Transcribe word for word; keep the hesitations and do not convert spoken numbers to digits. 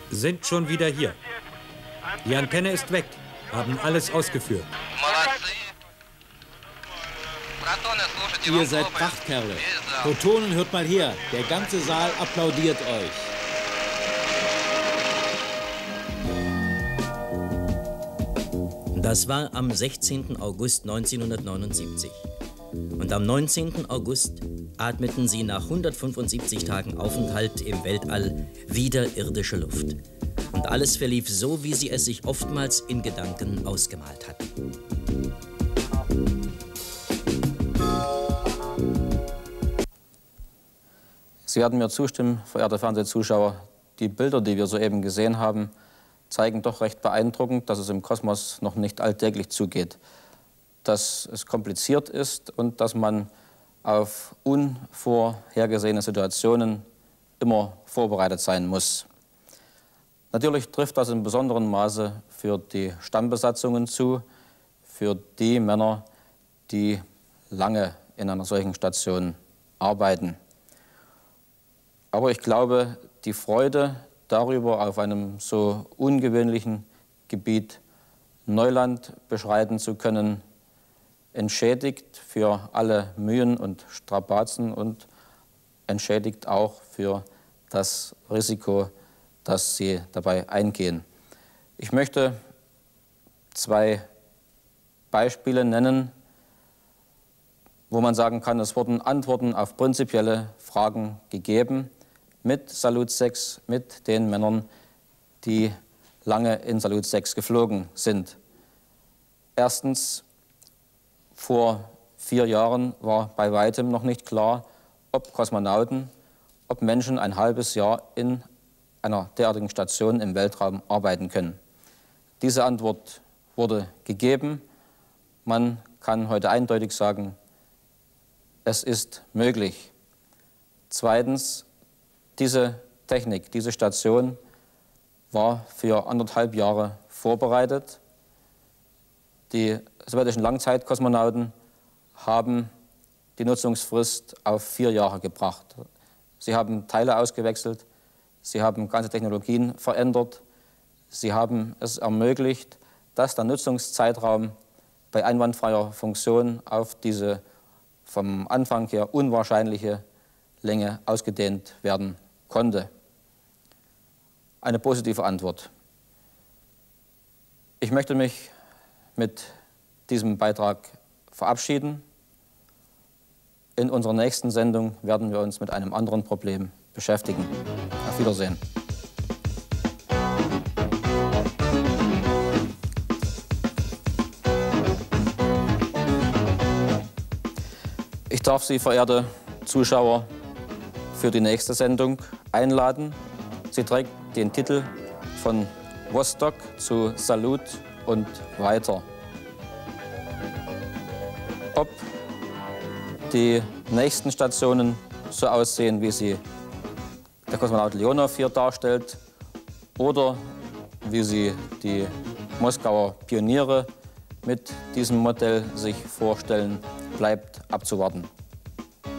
Sind schon wieder hier. Die Antenne ist weg. Haben alles ausgeführt. Ihr seid Prachtkerle. Protonen, hört mal her. Der ganze Saal applaudiert euch. Das war am sechzehnten August neunzehnhundertneunundsiebzig. Und am neunzehnten August atmeten sie nach hundertfünfundsiebzig Tagen Aufenthalt im Weltall wieder irdische Luft. Und alles verlief so, wie sie es sich oftmals in Gedanken ausgemalt hatten. Sie werden mir zustimmen, verehrte Fernsehzuschauer, die Bilder, die wir soeben gesehen haben, zeigen doch recht beeindruckend, dass es im Kosmos noch nicht alltäglich zugeht. Dass es kompliziert ist und dass man auf unvorhergesehene Situationen immer vorbereitet sein muss. Natürlich trifft das in besonderem Maße für die Stammbesatzungen zu, für die Männer, die lange in einer solchen Station arbeiten. Aber ich glaube, die Freude darüber, auf einem so ungewöhnlichen Gebiet Neuland beschreiten zu können, entschädigt für alle Mühen und Strapazen und entschädigt auch für das Risiko, das sie dabei eingehen. Ich möchte zwei Beispiele nennen, wo man sagen kann, es wurden Antworten auf prinzipielle Fragen gegeben mit Salut sechs, mit den Männern, die lange in Salut sechs geflogen sind. Erstens, vor vier Jahren war bei weitem noch nicht klar, ob Kosmonauten, ob Menschen ein halbes Jahr in einer derartigen Station im Weltraum arbeiten können. Diese Antwort wurde gegeben. Man kann heute eindeutig sagen, es ist möglich. Zweitens, diese Technik, diese Station war für anderthalb Jahre vorbereitet. Die sowjetischen Langzeitkosmonauten haben die Nutzungsfrist auf vier Jahre gebracht. Sie haben Teile ausgewechselt, sie haben ganze Technologien verändert, sie haben es ermöglicht, dass der Nutzungszeitraum bei einwandfreier Funktion auf diese vom Anfang her unwahrscheinliche Länge ausgedehnt werden konnte. Eine positive Antwort. Ich möchte mich mit diesem Beitrag verabschieden. In unserer nächsten Sendung werden wir uns mit einem anderen Problem beschäftigen. Auf Wiedersehen. Ich darf Sie, verehrte Zuschauer, für die nächste Sendung einladen. Sie trägt den Titel Von Vostok zu Salut und weiter. Ob die nächsten Stationen so aussehen, wie sie der Kosmonaut Leonow hier darstellt, oder wie sie die Moskauer Pioniere mit diesem Modell sich vorstellen, bleibt abzuwarten.